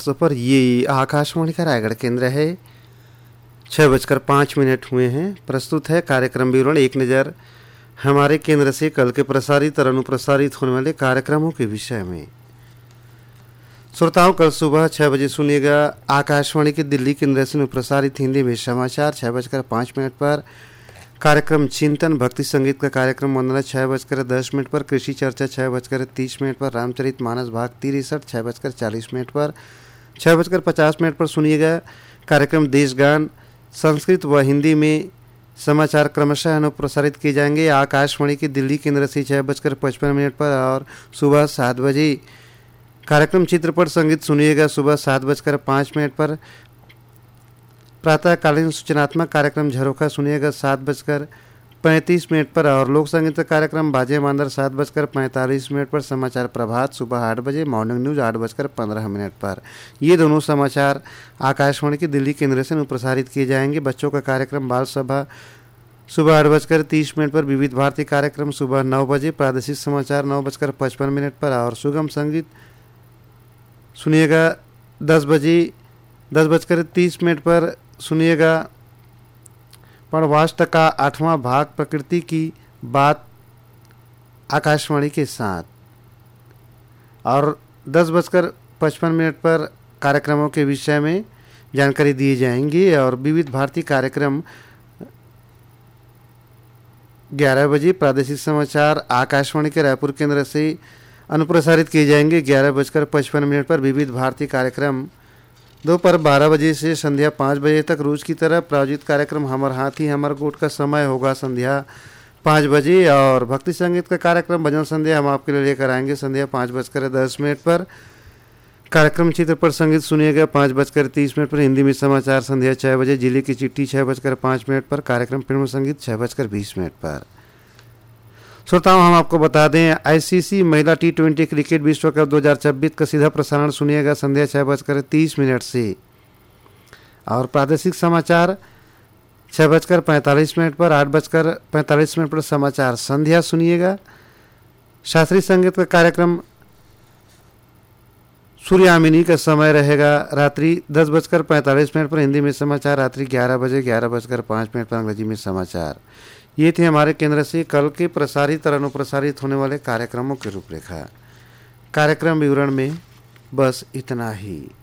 Kilohertz पर। ये आकाशवाणी का रायगढ़ केंद्र है। 6:05 हुए हैं। प्रस्तुत है कार्यक्रम विवरण। एक नज़र हमारे केंद्र से कल के प्रसारित और अनुप्रसारित होने वाले कार्यक्रमों के विषय में। श्रोताओं, कल सुबह 6 बजे सुनिएगा आकाशवाणी के दिल्ली केंद्र से अनुप्रसारित हिंदी में समाचार। 6:05 पर कार्यक्रम चिंतन भक्ति संगीत का कार्यक्रम वंदना। 6:10 पर कृषि चर्चा। 6:30 पर रामचरित मानस भाग 63। 6:40 पर 6:50 पर सुनिएगा कार्यक्रम देशगान। संस्कृत व हिंदी में समाचार क्रमशः अनुप्रसारित किए जाएंगे आकाशवाणी के दिल्ली केंद्र से 6:55 पर। और सुबह 7 बजे कार्यक्रम चित्रपट संगीत सुनिएगा। सुबह 7:05 पर प्रातःकालीन सूचनात्मक कार्यक्रम झरोखा सुनिएगा 7:35 पर। और लोक संगीत का कार्यक्रम बाजे मांदर 7:45 पर। समाचार प्रभात सुबह 8 बजे, मॉर्निंग न्यूज 8:15 पर। ये दोनों समाचार आकाशवाणी के दिल्ली केंद्र से अनुप्रसारित किए जाएंगे। बच्चों का कार्यक्रम बाल सभा सुबह 8:30 पर। विविध भारती कार्यक्रम सुबह 9 बजे। प्रादेशिक समाचार 9:55 पर। और सुगम संगीत सुनिएगा 10 बजे। 10:30 पर सुनिएगा पणवाष्ट का 8वां भाग प्रकृति की बात आकाशवाणी के साथ। और 10:55 पर कार्यक्रमों के विषय में जानकारी दी जाएंगी। और विविध भारती कार्यक्रम 11 बजे प्रादेशिक समाचार आकाशवाणी के रायपुर केंद्र से अनुप्रसारित किए जाएंगे। 11:55 पर विविध भारती कार्यक्रम दोपहर 12 बजे से संध्या 5 बजे तक रोज की तरह प्रायोजित कार्यक्रम हमर हाथी हमर गोट का समय होगा संध्या 5 बजे। और भक्ति संगीत का कार्यक्रम भजन संध्या हम आपके लिए लेकर आएंगे संध्या 5:10 पर। कार्यक्रम चित्रपट संगीत सुनिएगा 5:30 पर। हिंदी में समाचार संध्या 6 बजे। जिले की चिट्ठी 6:05 पर। कार्यक्रम फिल्म संगीत 6:20 पर। श्रोताओं, हम आपको बता दें आईसीसी महिला T20 क्रिकेट विश्व कप 2026 का सीधा प्रसारण सुनिएगा संध्या 6:30 से। और प्रादेशिक समाचार 6:45 पर। 8:45 पर समाचार संध्या सुनिएगा। शास्त्रीय संगीत का कार्यक्रम सूर्यामिनी का समय रहेगा रात्रि 10:45 पर। हिंदी में समाचार रात्रि 11 बजे। 11:05 पर अंग्रेजी में समाचार। ये थे हमारे केंद्र से कल के प्रसारित और अनुप्रसारित होने वाले कार्यक्रमों की रूपरेखा। कार्यक्रम विवरण में बस इतना ही।